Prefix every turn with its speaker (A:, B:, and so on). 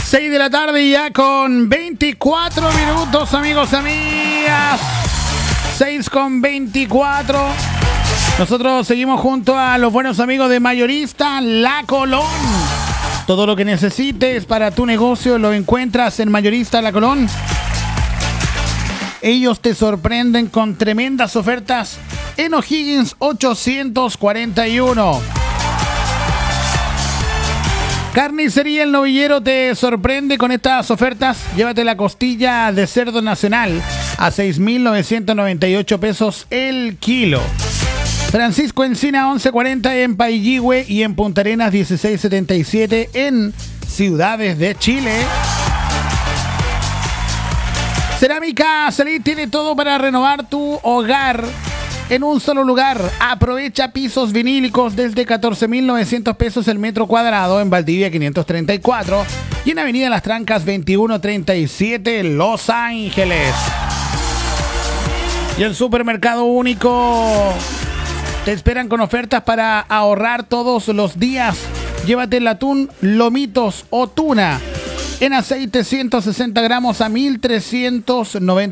A: 6 de la tarde y ya con 24 minutos, amigos, amigas. 6 con 24. Nosotros seguimos junto a los buenos amigos de Mayorista La Colón. Todo lo que necesites para tu negocio lo encuentras en Mayorista La Colón. Ellos te sorprenden con tremendas ofertas en O'Higgins 841. Carnicería El Novillero te sorprende con estas ofertas. Llévate la costilla de cerdo nacional a 6.998 pesos el kilo. Francisco Encina 1140 en Pailligüe y en Punta Arenas 1677 en Ciudades de Chile. Cerámica Salit tiene todo para renovar tu hogar en un solo lugar. Aprovecha pisos vinílicos desde 14.900 pesos el metro cuadrado en Valdivia 534 y en Avenida Las Trancas 2137 Los Ángeles. Y el Supermercado Único te esperan con ofertas para ahorrar todos los días. Llévate el atún Lomitos o tuna en aceite 160 gramos a 1.390